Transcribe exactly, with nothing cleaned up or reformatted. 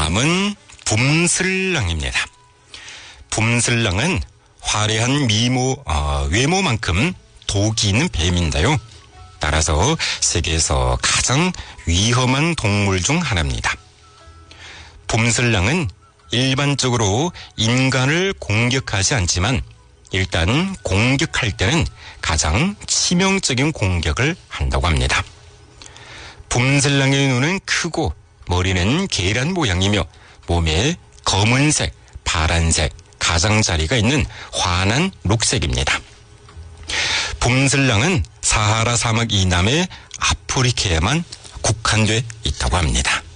다음은 붐슬랑입니다. 붐슬랑은 화려한 미모, 어, 외모만큼 독이 있는 뱀인데요. 따라서 세계에서 가장 위험한 동물 중 하나입니다. 붐슬랑은 일반적으로 인간을 공격하지 않지만 일단 공격할 때는 가장 치명적인 공격을 한다고 합니다. 붐슬랑의 눈은 크고 머리는 계란 모양이며 몸에 검은색, 파란색, 가장자리가 있는 환한 녹색입니다. 붐슬랑은 사하라 사막 이남의 아프리카에만 국한돼 있다고 합니다.